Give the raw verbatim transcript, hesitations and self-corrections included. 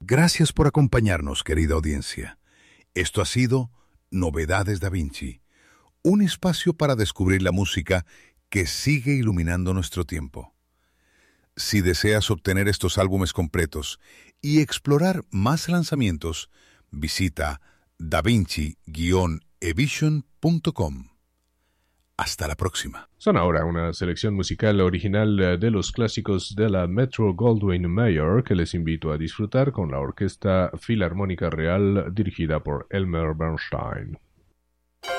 Gracias por acompañarnos, querida audiencia. Esto ha sido Novedades Da Vinci, un espacio para descubrir la música que sigue iluminando nuestro tiempo. Si deseas obtener estos álbumes completos y explorar más lanzamientos, visita davinci guion evision punto com. Hasta la próxima. Son ahora una selección musical original de los clásicos de la Metro-Goldwyn-Mayer que les invito a disfrutar con la Orquesta Filarmónica Real dirigida por Elmer Bernstein.